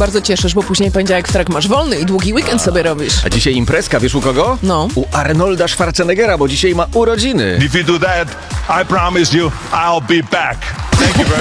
bardzo cieszysz, bo później poniedziałek, wtorek masz wolny i długi weekend sobie robisz. A dzisiaj imprezka, wiesz u kogo? No. U Arnolda Schwarzeneggera, bo dzisiaj ma urodziny. If you do that, I promise you, I'll be back. Thank you very much.